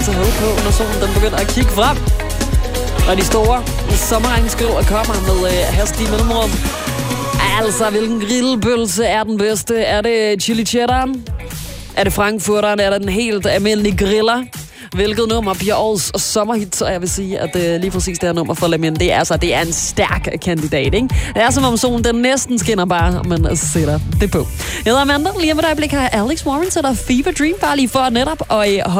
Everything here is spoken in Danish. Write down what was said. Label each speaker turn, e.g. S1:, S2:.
S1: Så hul på, når solen den begynder at kigge frem. Og de store sommerregnskriver kommer med hastige mellemrum. Altså, hvilken grillpølse er den bedste? Er det chili cheddaren? Er det frankfurteren? Er det den helt almindelige griller? Hvilket nummer bliver årets sommerhit? Så jeg vil sige, at lige præcis det her nummer fra Lemien, det er en stærk kandidat, ikke? Det er som om solen, den næsten skinner bare, men sætter det på. Jeg hedder Amanda. Lige om et øjeblik har Alex Warren, så der Fever Dream, bare lige for netop og